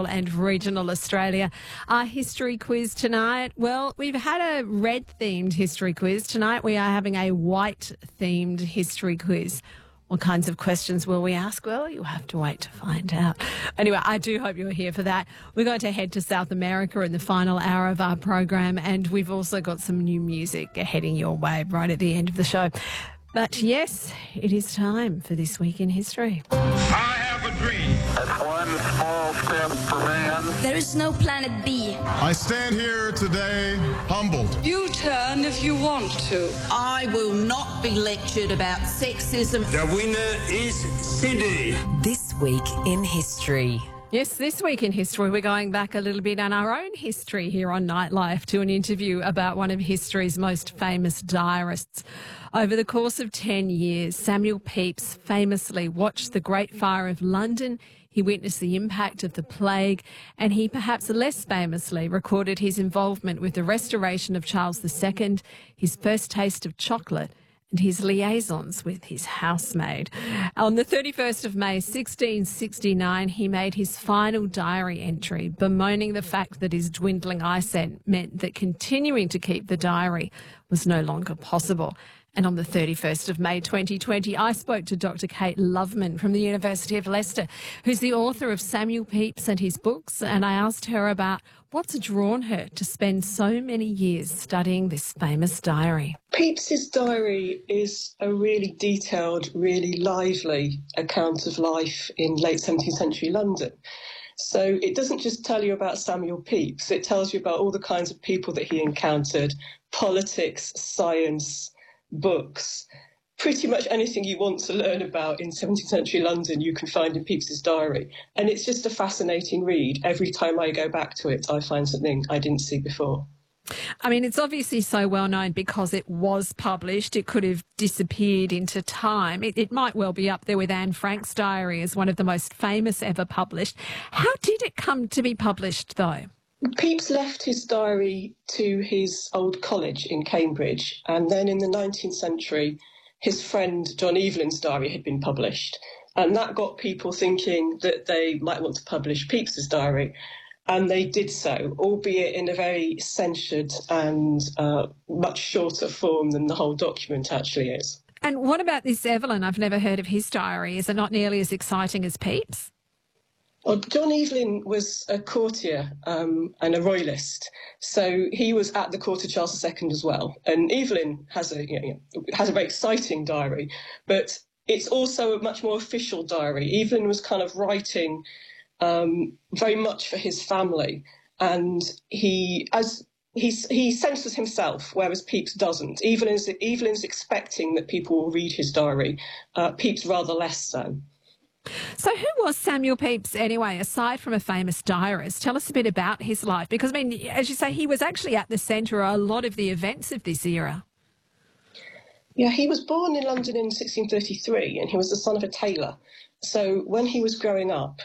continental and regional Australia. Our history quiz tonight, well, we've had a red-themed history quiz. Tonight we are having a white-themed history quiz. What kinds of questions will we ask? Well, you'll have to wait to find out. Anyway, I do hope you're here for that. We're going to head to South America in the final hour of our program, and we've also got some new music heading your way right at the end of the show. But yes, it is time for This Week in History. I have a dream. That's one small step for man. There is no planet B. I stand here today humbled. You turn if you want to. I will not be lectured about sexism. The winner is Sydney. This Week in History. Yes, this week in history, we're going back a little bit on our own history here on Nightlife to an interview about one of history's most famous diarists. Over the course of 10 years, Samuel Pepys famously watched the Great Fire of London. He witnessed the impact of the plague, and he perhaps less famously recorded his involvement with the restoration of Charles II, his first taste of chocolate, and his liaisons with his housemaid. On the 31st of May 1669, he made his final diary entry, bemoaning the fact that his dwindling eyesight meant that continuing to keep the diary was no longer possible. And on the 31st of May 2020, I spoke to Dr. Kate Loveman from the University of Leicester, who's the author of Samuel Pepys and his books, and I asked her about what's drawn her to spend so many years studying this famous diary. Pepys's diary is a really detailed, really lively account of life in late 17th century London. So it doesn't just tell you about Samuel Pepys, it tells you about all the kinds of people that he encountered, politics, science, books. Pretty much anything you want to learn about in 17th century London you can find in Pepys's diary. And it's just a fascinating read. Every time I go back to it, I find something I didn't see before. I mean, it's obviously so well known because it was published. It could have disappeared into time. It might well be up there with Anne Frank's diary as one of the most famous ever published. How did it come to be published, though? Pepys left his diary to his old college in Cambridge, and then in the 19th century, his friend John Evelyn's diary had been published, and that got people thinking that they might want to publish Pepys's diary, and they did so, albeit in a very censured and much shorter form than the whole document actually is. And what about this Evelyn? I've never heard of his diary. Is it not nearly as exciting as Pepys? Well, John Evelyn was a courtier and a royalist, so he was at the court of Charles II as well. And Evelyn has a very exciting diary, but it's also a much more official diary. Evelyn was kind of writing very much for his family, and he censors himself, whereas Pepys doesn't. Evelyn's expecting that people will read his diary. Pepys rather less so. So who was Samuel Pepys anyway, aside from a famous diarist? Tell us a bit about his life, because, I mean, as you say, he was actually at the centre of a lot of the events of this era. Yeah, he was born in London in 1633, and he was the son of a tailor. So when he was growing up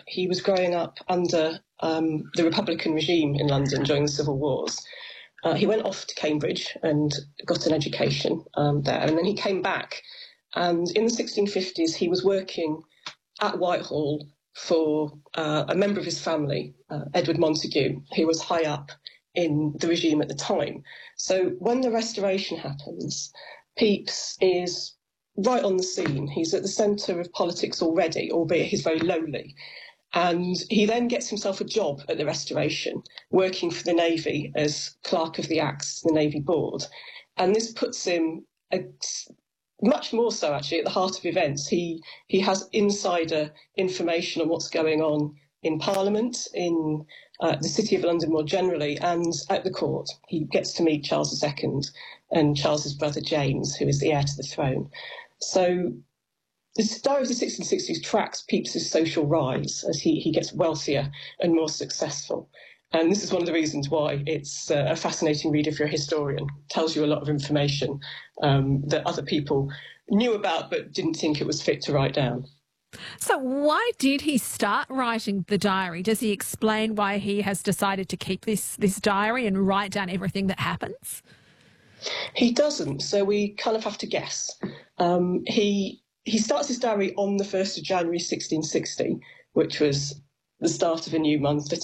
under the Republican regime in London during the Civil Wars. He went off to Cambridge and got an education there, and then he came back. And in the 1650s, he was working at Whitehall for a member of his family, Edward Montagu, who was high up in the regime at the time. So when the Restoration happens, Pepys is right on the scene. He's at the centre of politics already, albeit he's very lowly. And he then gets himself a job at the Restoration, working for the Navy as Clerk of the Acts, the Navy Board. And this puts him much more so, actually, at the heart of events. He has insider information on what's going on in Parliament, in the City of London more generally, and at the court. He gets to meet Charles II and Charles's brother James, who is the heir to the throne. So the diary of the 1660s tracks Pepys's social rise as he gets wealthier and more successful. And this is one of the reasons why it's a fascinating read if you're a historian. It tells you a lot of information that other people knew about but didn't think it was fit to write down. So why did he start writing the diary? Does he explain why he has decided to keep this diary and write down everything that happens? He doesn't, so we kind of have to guess. He starts his diary on the 1st of January 1660, which was the start of a new month,